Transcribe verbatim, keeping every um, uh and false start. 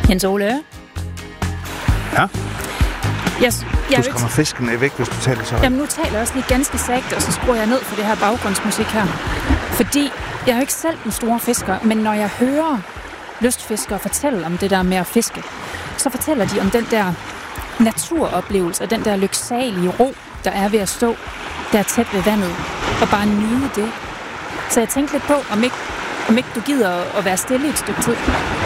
Jens Ole? Ja? Jeg, jeg du skræmmer fisken væk, hvis du taler så. Jamen, nu taler jeg også lige ganske sagt, og så skruer jeg ned for det her baggrundsmusik her. Fordi jeg er jo ikke selv en stor fisker, men når jeg hører lystfiskere fortælle om det der med at fiske, så fortæller de om den der naturoplevelse og den der lyksalige ro, der er ved at stå der tæt ved vandet og bare nyde det. Så jeg tænkte lidt på, om ikke, om ikke du gider at være stille et stykke tid.